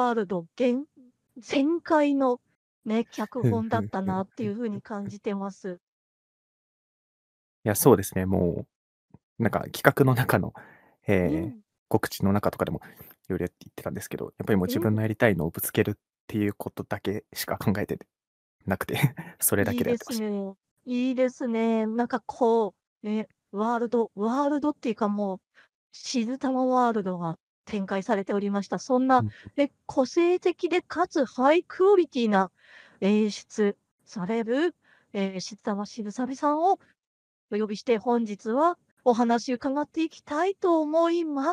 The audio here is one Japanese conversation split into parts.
ワールド全開のね、脚ふん本だふんふんったなってふんいう風ふんふん。 に感じてます。 いや、そうですね、もう、なんか企画の中の、ええ、 うん。 告知の中とかでも色々言ってたんですけど、やっぱりもう自分うん。 のやりたいのをぶつけるっていうことだけしか考えてなくて、それだいいでけでやってました。 すね。いいですね。なんかこう、ね、ワールドっていうかもう、静玉ワールドが展開されておりました。そんな、 うん、 ね、個性的でかつハイクオリティな演出される、静玉しぶさびさんをお呼びして、本日はお話伺っていきたいと思います。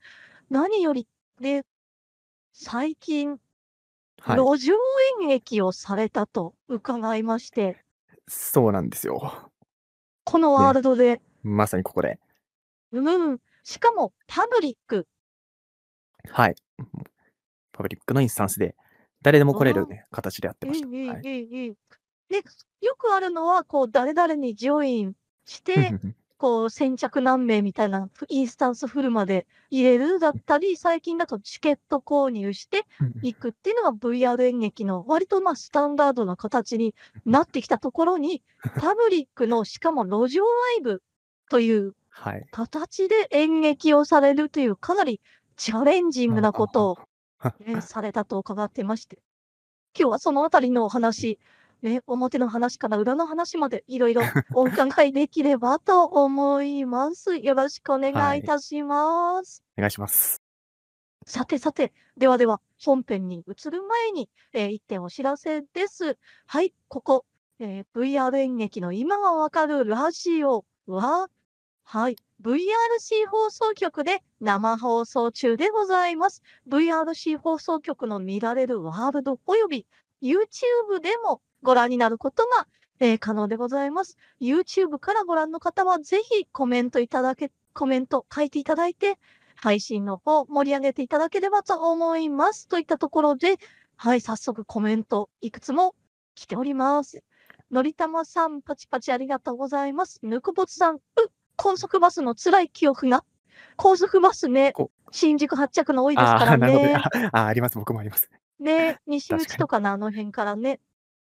何より、ね、最近、 はい。 路上演劇をされたと伺いまして、 そうなんですよ。 このワーね、 ルドで、 まさにここで。 うん、しかもパブリック。 はい。パブリックのインスタンスで、誰でもああ、 来れるね、形でやってました。 うんうんはい。 うんうん。で、よくあるのは、こう、誰々にジョインして、 ふんふんふん。 こう、先着何名みたいな、インスタンスフルまで入れるだったり、最近だとチケット購入してうんうん。 いくっていうのが VR 演劇の割と、ま、スタンダードな形になってきたところに、パブリックのしかも路上ライブというはい。 形で演劇をされるという、かなりチャレンジングはあはなことを、 あはあ。 されたと伺ってまして。今日はそのあたりのお話、ね、表の話から裏の話までいろいろお伺いできればと思います。よろしくお願いいはい。 たします。 お願いします。 さてさて、では、本編に移る前に、一点お知らせです。はい、ここ、VR 演劇の今がわかるラジオは、はい、VRC 放送局で生放送中でございます。VRC 放送局の見られるワールドおよび YouTube でもご覧になることが、可能でございます。YouTube からご覧の方はぜひコメント書いていただいて、配信の方盛り上げていただければと思います。といったところで、はい、早速コメントいくつも来ております。のりたまさん、パチパチありがとうございます。ぬくぼつさん、高速バスの辛い記憶が。高速バスね、 こう、 新宿発着の多いですからああ、なるほどね。 ね。 あります。僕もあります。 ね、西確かに。 口とかのあの辺からね。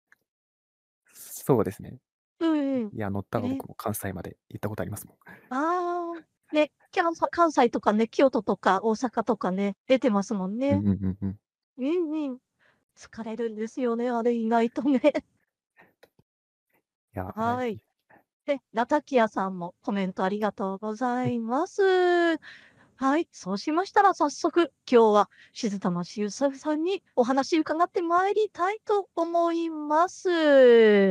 そうですね。 うんうん。 いや、乗ったがね、 僕も関西まで行ったことありますもん。 ああ、ね、関西とかね、京都とか大阪とかね、出てますもんね。 うんうんうんうん。 うんうん。疲れるんですよね、あれ意外とね。 いや、はい。 はい。で、ラタキヤさんもコメントありがとうございます。はい、そうしましたら早速、今日は静玉しゆささんにお話伺ってまいりたいと思います。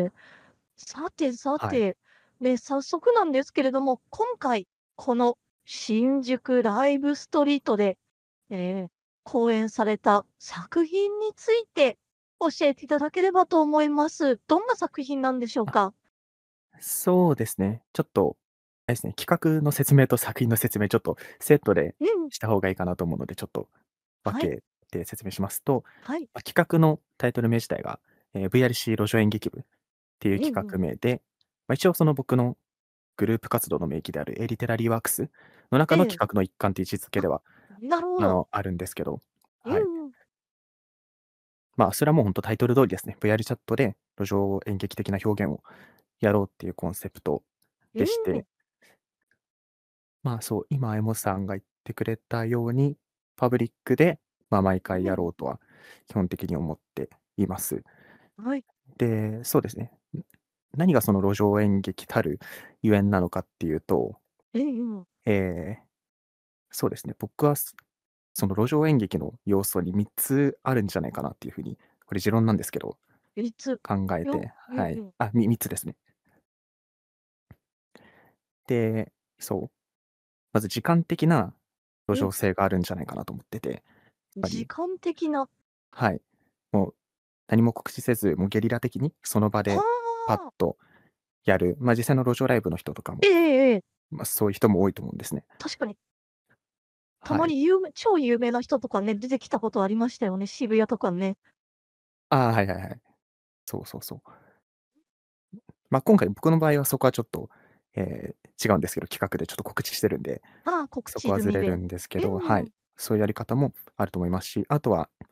さてさはい。 て、ね、早速なんですけれども、今回、この新宿ライブストリートで、えー公演された作品について教えていただければと思います。どんな作品なんでしょうあ、 か？ そうですね。ちょっと、あれですね、企画の説明と作品の説明、ちょっとセットでうん、 した方がいいかなと思うので、ちょっと分はい、 けて説明しますと、 はい。 企画のタイトル名自体が、VRC 路上演劇部っていう企うんうん。 画名で、一応その僕のグループ活動の名義であるエリテラリーワークスの中の企ええ。 画の一環という位置づけあ、 では、 なるほど。 あるんですけど、はい。 うんうん。 それはもう本当タイトル通りですね。VR チャットで路上演劇的な表現をやろうっていうコンセプトうん。 でして、そう、今、エモさんが言ってくれたように、パブリックで、毎回やうん。 ろうとは基本的に思っています。 はい。 で、そうですね。何がその路上演劇たるゆえんなのかっていうと、 うんうん。 ええ、そうですね、僕はその路上演劇の要素に3つあるんじゃないかなっていう風に、これ持論なんですけど、 いつ考えよて、はい。 うんうん。 3つですね。で、そう、まず時間的な路うん。 上性があるんじゃないかなと思ってて、やっぱり、 時間的なはい。もう何も告知せず、もうゲリラ的にその場はでパッあ。 とやる、実際の路上ライブの人とかも、 ええええええ。 そういう人も多いと思うんですね。 確かに、たはい。 まに超有名な人とかね、出てきたことありましたよね、渋谷とかね。 はいはいはい。そうそうそう。今回僕の場合はそこはちょっと、違うんですけど、企画でちょっと告知してるんで、 ああ、告そこはずれる知済みで。 んですけど、はい。 うんうん。 そういうやり方もあると思いますし、あとは